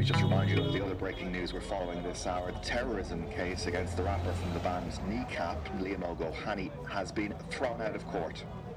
me just remind you of the other breaking news we're following this hour. The terrorism case against the rapper from the band Kneecap, Liam O'Gohany, has been thrown out of court.